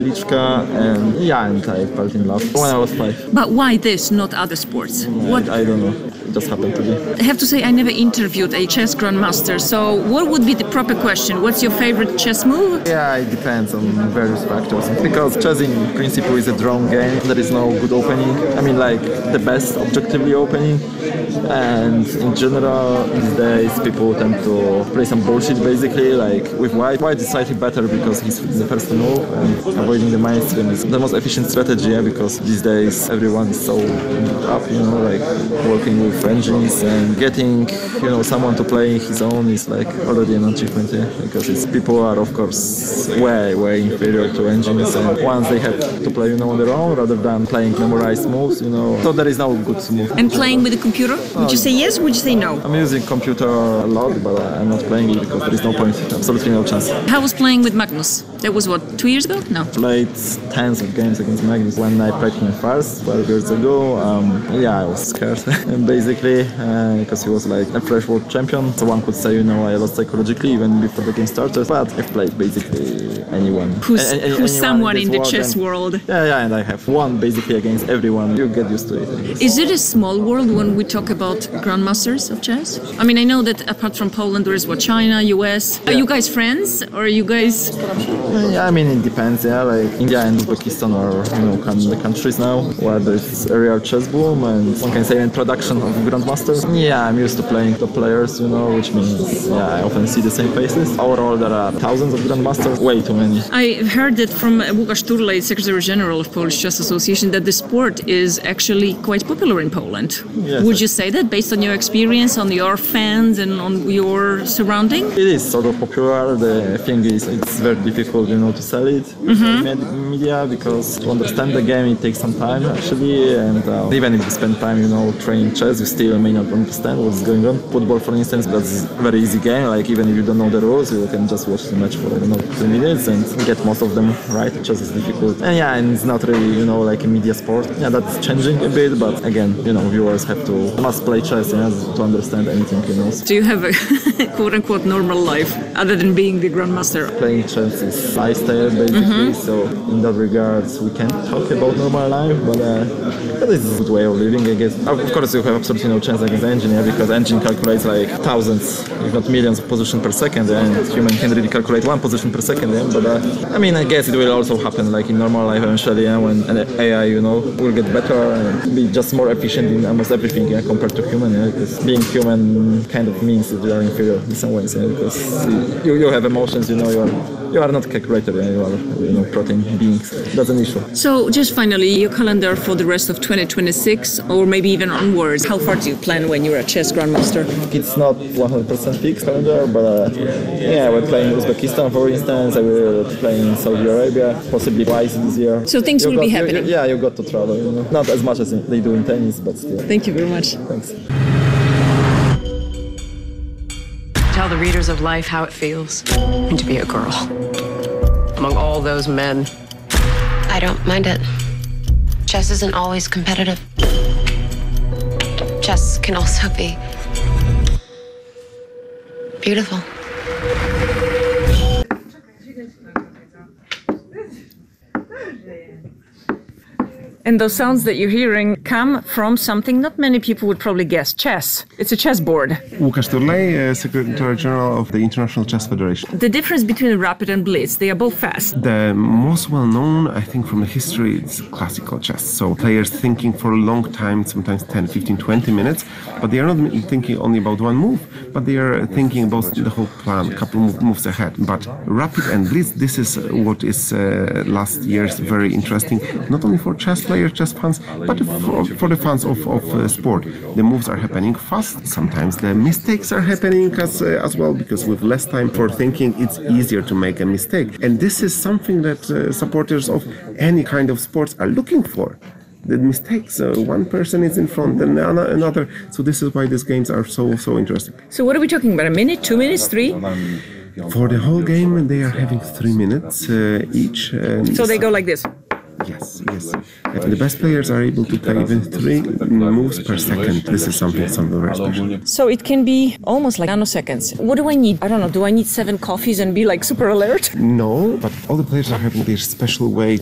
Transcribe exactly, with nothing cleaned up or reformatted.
Lichka, and yeah, and I fell in love when I was five. But why this, not other sports? What? I, I don't know. It just happened to be. I have to say, I never interviewed a chess grandmaster, so what would be the proper question? What's your favorite chess move? Yeah, it depends on various factors. Because chess in principle is a drawn game. There is no good opening. I mean, like, the best objectively opening. And in general, these days, people tend to play some bullshit, basically, like with white. White is slightly better because he's the first to move, and avoiding the mainstream is the most efficient strategy, yeah, because these days everyone is so up, you know, like working with engines, and getting, you know, someone to play his own is like already an achievement, yeah, because it's, people are, of course, way, way inferior to engines, and once they have to play, you know, on their own, rather than playing memorized moves, you know, so there is no good move. And playing with a computer? Would you say yes, would you say no? I'm using computer a lot, but I'm not playing it because there is no point, absolutely no chance. How was playing with Magnus? That was what, two years ago? No. Played tens of games against Magnus when I played him first, twelve years ago. Um, yeah, I was scared, basically, uh, because he was like a fresh world champion. So one could say, you know, I lost psychologically even before the game started. But I've played basically anyone. Who's, a- a- who's someone in, in the world, chess and, world? Yeah, yeah, and I have won basically against everyone. You get used to it. Is it a small world when we talk about grandmasters of chess? I mean, I know that apart from Poland, there is what, China, U S. Are yeah. you guys friends, or are you guys? Yeah, I mean, it depends. Yeah, like India and Uzbekistan are, you know, kind of the countries now where there's a real chess boom, and one can say in production of grandmasters. Yeah, I'm used to playing top players, you know, which means yeah, I often see the same faces. Overall, there are thousands of grandmasters, way too many. I heard that from Łukasz Turlej, Secretary General of Polish Chess Association, that the sport is actually quite popular in Poland. Yes, Would you say that based on your experience, on your fans, and on your surrounding? It is sort of popular. The thing is, it's very difficult, you know, to sell it mm-hmm. in media, because to understand the game it takes some time actually, and uh, even if you spend time, you know, training chess, you still may not understand what's going on. Football, for instance, that's a very easy game. Like even if you don't know the rules, you can just watch the match for, you know, two minutes and get most of them right. Chess is difficult, and yeah, and it's not really, you know, like a media sport. Yeah, that's changing a bit, but again, you know, viewers have to must play chess, yeah, to understand anything, you know. Do you have a quote-unquote normal life other than being the grandmaster? Playing chess is lifestyle basically, mm-hmm. so in that regards we can't talk about normal life, but uh, this is a good way of living, I guess. Of course, you have absolutely no chance against engine, yeah, because engine calculates like thousands, if not millions of positions per second, yeah, and human can really calculate one position per second, yeah, but uh, I mean, I guess it will also happen like in normal life eventually, yeah, when an A I, you know, will get better and be just more efficient in almost everything, yeah, compared to human, yeah, because being human kind of means that you are inferior in some ways, yeah, because you, you have emotions, you know, you are you are not a calculator, yeah, you are, you know, protein beings. That's an issue. So just finally, your calendar for the rest of twenty twenty-six, or maybe even onwards, how far do you plan when you're a chess grandmaster? It's not one hundred percent fixed calendar, but uh, yeah, we're playing Uzbekistan, for instance. I will play in Saudi Arabia, possibly twice this year. So things you will got, be happening. You, yeah, you got to travel, you know. Not as much as they do in tennis, but still. Thank you very much. Thanks. Tell the readers of life how it feels to be a girl among all those men. I don't mind it. Chess isn't always competitive. Chess can also be beautiful. And those sounds that you're hearing come from something not many people would probably guess, chess. It's a chessboard. Łukasz Turlej, uh, Secretary General of the International Chess Federation. The difference between rapid and blitz, they are both fast. The most well-known, I think, from the history is classical chess. So players thinking for a long time, sometimes ten, fifteen, twenty minutes, but they are not thinking only about one move, but they are thinking about the whole plan, a couple of moves ahead. But rapid and blitz, this is what is uh, last year's very interesting, not only for chess players, chess fans, but for, for the fans of, of uh, sport. The moves are happening fast. Sometimes the mistakes are happening as, uh, as well, because with less time for thinking, it's easier to make a mistake. And this is something that uh, supporters of any kind of sports are looking for. The mistakes, uh, one person is in front and another. So this is why these games are so, so interesting. So what are we talking about? A minute, two minutes, three? For the whole game, they are having three minutes uh, each. So they go like this? Yes, Yes. And the best players are able to play even three moves per second. This is something, something very special. So it can be almost like nanoseconds. What do I need? I don't know. Do I need seven coffees and be like super alert? No, but all the players are having their special way